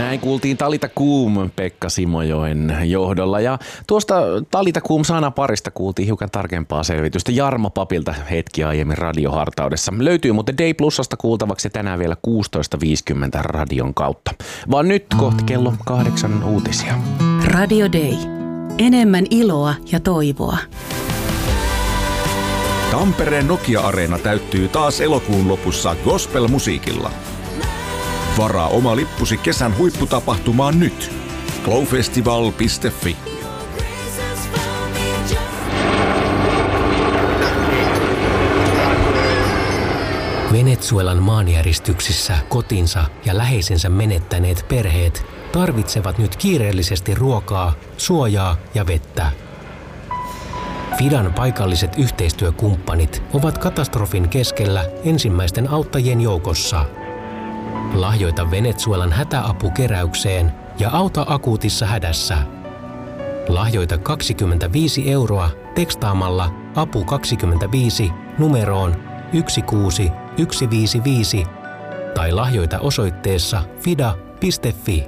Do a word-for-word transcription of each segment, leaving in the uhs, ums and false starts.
Näin kuultiin Talita Kum Pekka Simojoen johdolla. Ja tuosta Talita Kum -sanaparista kuultiin hiukan tarkempaa selvitystä Jarmo Papilta hetki aiemmin radiohartaudessa. Löytyy muuten Day Plusasta kuultavaksi ja tänään vielä kuusitoista viisikymmentä radion kautta. Vaan nyt kohti kello kahdeksan uutisia. Radio Day. Enemmän iloa ja toivoa. Tampereen Nokia-areena täyttyy taas elokuun lopussa gospel-musiikilla. Varaa oma lippusi kesän huipputapahtumaan nyt. glowfestival piste fi. Venezuelan maanjäristyksissä kotinsa ja läheisensä menettäneet perheet tarvitsevat nyt kiireellisesti ruokaa, suojaa ja vettä. Fidan paikalliset yhteistyökumppanit ovat katastrofin keskellä ensimmäisten auttajien joukossa. Lahjoita Venezuelan hätäapukeräykseen ja auta akuutissa hädässä. Lahjoita kaksikymmentäviisi euroa tekstaamalla apu kaksikymmentäviisi numeroon yksi kuusi yksi viisi viisi tai lahjoita osoitteessa fida piste fi.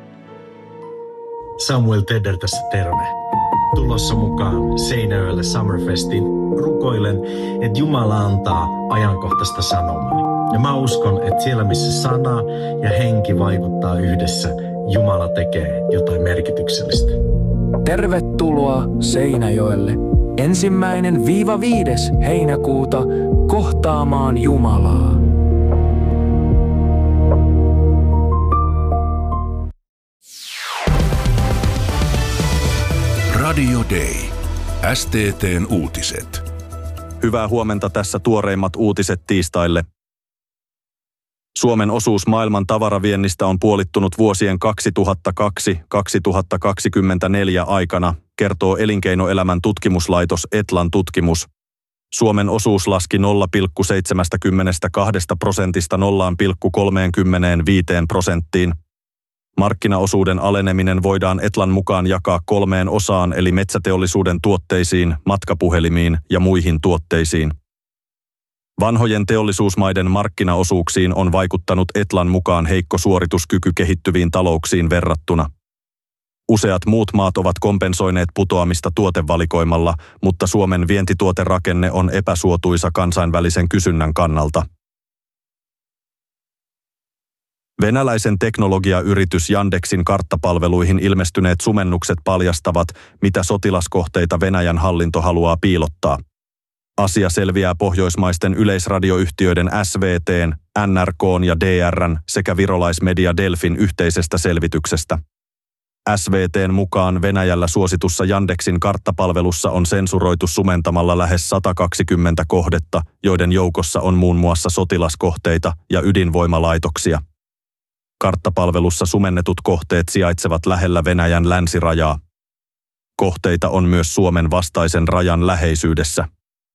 Samuel Tedder tässä terve. Tulossa mukaan Seinäjoelle Summerfestiin rukoilen, että Jumala antaa ajankohtaista sanomaa. Ja mä uskon, että siellä missä sana ja henki vaikuttaa yhdessä, Jumala tekee jotain merkityksellistä. Tervetuloa Seinäjoelle ensimmäinen viiva viides heinäkuuta kohtaamaan Jumalaa. Radio Day. S T T:n uutiset. Hyvää huomenta, tässä tuoreimmat uutiset tiistaille. Suomen osuus maailman tavaraviennistä on puolittunut vuosien kaksituhattakaksi kaksituhattakaksikymmentäneljä aikana, kertoo elinkeinoelämän tutkimuslaitos Etlan tutkimus. Suomen osuus laski nolla pilkku seitsemänkymmentäkaksi prosentista nolla pilkku kolmekymmentäviisi prosenttiin. Markkinaosuuden aleneminen voidaan Etlan mukaan jakaa kolmeen osaan eli metsäteollisuuden tuotteisiin, matkapuhelimiin ja muihin tuotteisiin. Vanhojen teollisuusmaiden markkinaosuuksiin on vaikuttanut Etlan mukaan heikko suorituskyky kehittyviin talouksiin verrattuna. Useat muut maat ovat kompensoineet putoamista tuotevalikoimalla, mutta Suomen vientituoterakenne on epäsuotuisa kansainvälisen kysynnän kannalta. Venäläisen teknologiayritys Yandexin karttapalveluihin ilmestyneet sumennukset paljastavat, mitä sotilaskohteita Venäjän hallinto haluaa piilottaa. Asia selviää pohjoismaisten yleisradioyhtiöiden S V T:n, N R K:n ja D R:n sekä virolaismedia Delfin yhteisestä selvityksestä. S V T:n mukaan Venäjällä suositussa Yandexin karttapalvelussa on sensuroitu sumentamalla lähes sata kaksikymmentä kohdetta, joiden joukossa on muun muassa sotilaskohteita ja ydinvoimalaitoksia. Karttapalvelussa sumennetut kohteet sijaitsevat lähellä Venäjän länsirajaa. Kohteita on myös Suomen vastaisen rajan läheisyydessä.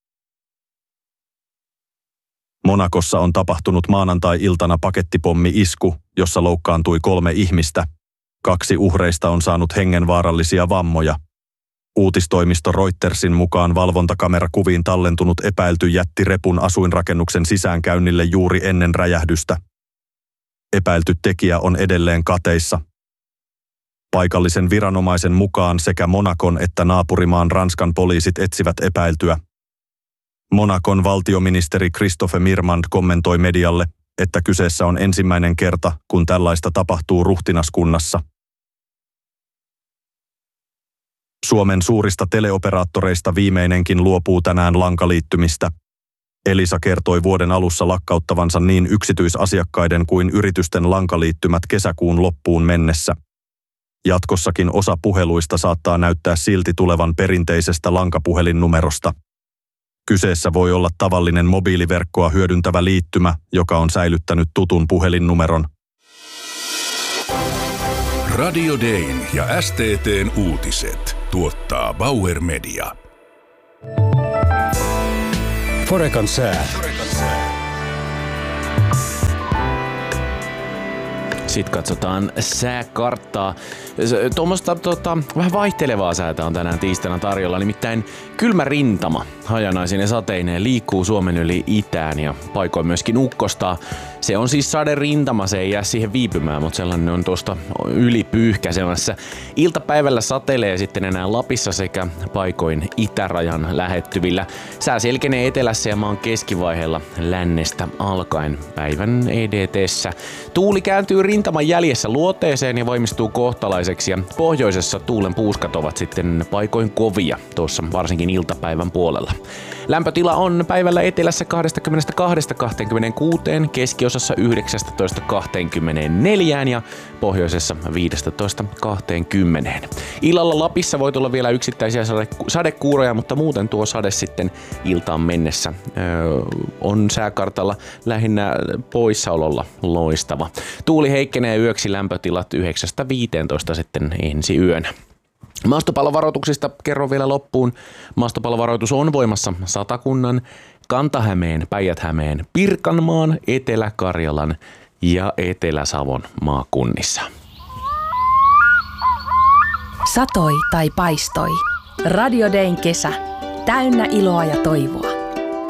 Monacossa on tapahtunut maanantai-iltana pakettipommi-isku, jossa loukkaantui kolme ihmistä. Kaksi uhreista on saanut hengenvaarallisia vammoja. Uutistoimisto Reutersin mukaan valvontakamerakuviin tallentunut epäilty jätti repun asuinrakennuksen sisäänkäynnille juuri ennen räjähdystä. Epäilty tekijä on edelleen kateissa. Paikallisen viranomaisen mukaan sekä Monacon että naapurimaan Ranskan poliisit etsivät epäiltyä. Monacon valtioministeri Christophe Mirmand kommentoi medialle, että kyseessä on ensimmäinen kerta, kun tällaista tapahtuu ruhtinaskunnassa. Suomen suurista teleoperaattoreista viimeinenkin luopuu tänään lankaliittymistä. Elisa kertoi vuoden alussa lakkauttavansa niin yksityisasiakkaiden kuin yritysten lankaliittymät kesäkuun loppuun mennessä. Jatkossakin osa puheluista saattaa näyttää silti tulevan perinteisestä lankapuhelinnumerosta. Kyseessä voi olla tavallinen mobiiliverkkoa hyödyntävä liittymä, joka on säilyttänyt tutun puhelinnumeron. Radio Dayn ja S T T:n uutiset tuottaa Bauer Media. Forekan sää. Sitten katsotaan sääkarttaa. Tuommoista tota, vähän vaihtelevaa säätä on tänään tiistaina tarjolla, nimittäin kylmä rintama hajanaisine sateineen liikkuu Suomen yli itään ja paikoin myöskin ukkostaa. Se on siis saderintama, se ei jää siihen viipymään, mutta sellainen on tuosta yli pyyhkäsemässä. Iltapäivällä satelee sitten enää Lapissa sekä paikoin itärajan lähettyvillä. Sää selkenee etelässä ja maan keskivaiheella lännestä alkaen päivän E D T:ssä. Tuuli kääntyy rintaman jäljessä luoteeseen ja voimistuu kohtalaiseksi ja pohjoisessa tuulen puuskat ovat sitten paikoin kovia tuossa varsinkin iltapäivän puolella. Lämpötila on päivällä etelässä kaksikymmentäkaksi kaksikymmentäkuusi, keskiosassa yhdeksäntoista kaksikymmentäneljä ja pohjoisessa viisitoista kaksikymmentä. Illalla Lapissa voi tulla vielä yksittäisiä sade- sadekuuroja, mutta muuten tuo sade sitten iltaan mennessä öö, on sääkartalla lähinnä poissaololla loistava. Tuuli heikkenee yöksi, lämpötilat yhdeksästä viiteentoista sitten ensi yönä. Maastopallovaroituksista kerron vielä loppuun. Maastopallovaroitus on voimassa Satakunnan, Kanta-Hämeen, Päijät-Hämeen, Pirkanmaan, Etelä-Karjalan ja Etelä-Savon maakunnissa. Satoi tai paistoi. Radio Dayn kesä. Täynnä iloa ja toivoa.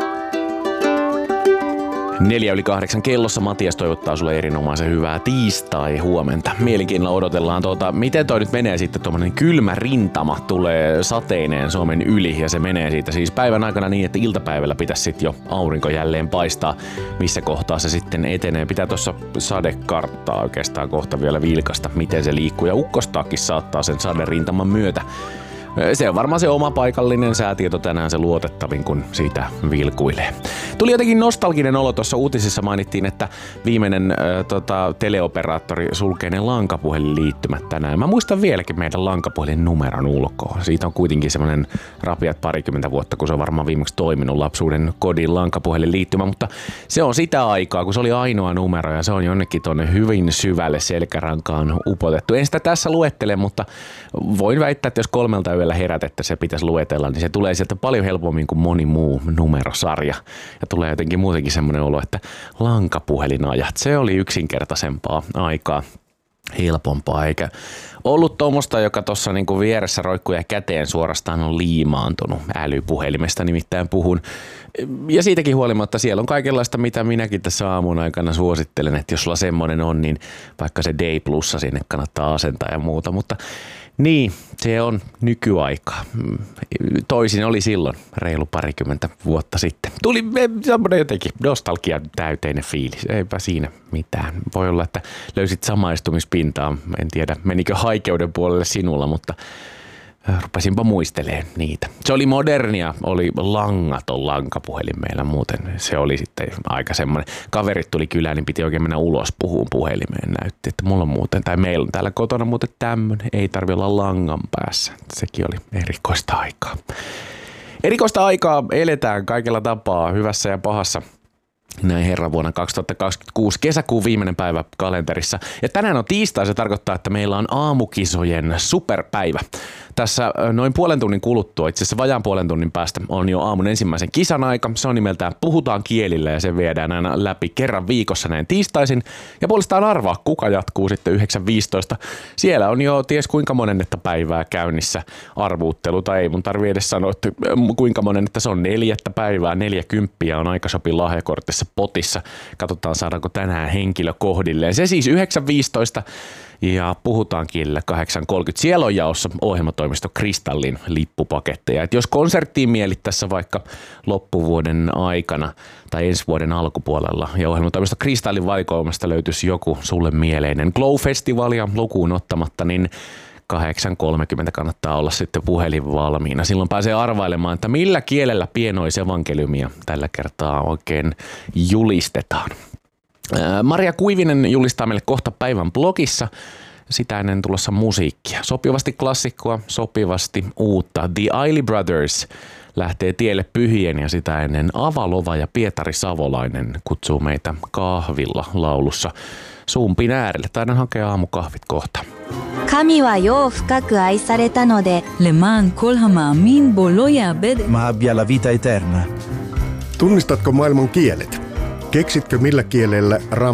Neljä yli kahdeksan kellossa Matias toivottaa sulle erinomaisen hyvää tiistai-huomenta. Mielenkiinnolla odotellaan tuota, miten toi nyt menee sitten tuommoinen kylmä rintama tulee sateineen Suomen yli ja se menee siitä siis päivän aikana niin, että iltapäivällä pitäisi sitten jo aurinko jälleen paistaa, missä kohtaa se sitten etenee. Pitää tuossa sadekarttaa oikeastaan kohta vielä vilkasta, miten se liikkuu ja ukkostaakin saattaa sen saderintaman myötä. Se on varmaan se oma paikallinen säätieto tänään se luotettavin, kun siitä vilkuilee. Tuli jotenkin nostalginen olo tuossa uutisissa, mainittiin, että viimeinen äh, tota, teleoperaattori sulkee ne lankapuhelinliittymät tänään. Mä muistan vieläkin meidän lankapuhelin numeron ulkoa. Siitä on kuitenkin semmoinen rapiat parikymmentä vuotta, kun se on varmaan viimeksi toiminut lapsuuden kodin lankapuhelinliittymä, mutta se on sitä aikaa, kun se oli ainoa numero ja se on jonnekin tuonne hyvin syvälle selkärankaan upotettu. En sitä tässä luettele, mutta voin väittää, että jos kolmelta yöllä herät, että se pitäisi luetella, niin se tulee sieltä paljon helpommin kuin moni muu numerosarja. Ja tulee jotenkin muutenkin semmoinen olo, että lankapuhelinajat, se oli yksinkertaisempaa aikaa, helpompaa, eikä ollut tuommoista, joka tuossa niinku vieressä roikkuu ja käteen suorastaan on liimaantunut. Älypuhelimesta nimittäin puhun. Ja siitäkin huolimatta siellä on kaikenlaista, mitä minäkin tässä aamun aikana suosittelen, että jos sulla semmoinen on, niin vaikka se Day Plussa sinne kannattaa asentaa ja muuta, mutta niin, se on nykyaikaa. Toisin oli silloin reilu parikymmentä vuotta sitten. Tuli semmoinen jotenkin nostalgia täyteinen fiilis. Eipä siinä mitään. Voi olla, että löysit samaistumispintaa. En tiedä, menikö haikeuden puolelle sinulla, mutta rupesinpa muistelemaan niitä. Se oli modernia, oli langaton lankapuhelin meillä muuten. Se oli sitten aika semmoinen. Kaverit tuli kylään, niin piti oikein mennä ulos puhuun puhelimeen. Näytti, että mulla on muuten, tai meillä on täällä kotona muuten tämmöinen. Ei tarvi olla langan päässä. Sekin oli erikoista aikaa. Erikoista aikaa eletään kaikella tapaa, hyvässä ja pahassa. Näin herran vuonna kaksituhattakaksikymmentäkuusi, kesäkuun viimeinen päivä kalenterissa. Ja tänään on tiistai, se tarkoittaa, että meillä on aamukisojen superpäivä. Tässä noin puolen tunnin kuluttua, itse asiassa vajaan puolen tunnin päästä, on jo aamun ensimmäisen kisan aika. Se on nimeltään Puhutaan kielillä ja se viedään aina läpi kerran viikossa näin tiistaisin. Ja puolestaan arvaa, kuka jatkuu sitten yhdeksän viisitoista. Siellä on jo ties kuinka monennetta päivää käynnissä arvuuttelu, tai ei mun tarvitse edes sanoa, että kuinka monennetta se on neljättä päivää. Neljäkymppiä on aika sopi lahjakortissa potissa. Katsotaan saadaanko tänään henkilö kohdilleen. Se siis yhdeksän viisitoista. Ja Puhutaan kielellä kahdeksan kolmekymmentä. Siellä on jaossa ohjelmatoimisto Kristallin lippupaketteja. Et jos konserttiin mielit tässä vaikka loppuvuoden aikana tai ensi vuoden alkupuolella ja ohjelmatoimisto Kristallin valikoimasta löytyisi joku sulle mieleinen Glow-festivalia lukuun ottamatta, niin kahdeksan kolmekymmentä kannattaa olla sitten puhelin valmiina. Silloin pääsee arvailemaan, että millä kielellä pienoisevankeliumia tällä kertaa oikein julistetaan. Maria Kuivinen julistaa meille kohta päivän blogissa. Sitä ennen tulossa musiikkia. Sopivasti klassikkoa, sopivasti uutta. The Ailey Brothers lähtee tielle pyhien ja sitä ennen Avalova ja Pietari Savolainen kutsuu meitä kahvilla laulussa sumpin äärelle. Taidan hakea aamukahvit kohta. 神は世を深く愛されたので למען כל המאמין בו לא יאבד. Ma abbia la vita eterna. Tunnistatko maailman kielet? Keksitkö millä kielellä